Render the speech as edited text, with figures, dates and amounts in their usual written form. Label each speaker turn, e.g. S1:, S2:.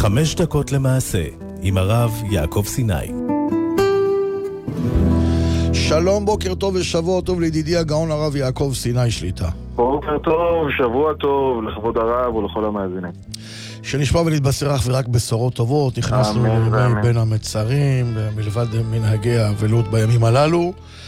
S1: 5 דקות למעשה, עם הרב יעקב סיני.
S2: שלום, בוקר טוב ושבוע טוב לידידי הגאון הרב יעקב סיני שליטה.
S3: בוקר טוב, שבוע טוב לכבוד הרב ולכל המאזינים.
S2: שנשמע ונתבשר אך ורק בשורות טובות. נכנסנו לימי בין המצרים, מלבד מנהגי האבלות בימים הללו.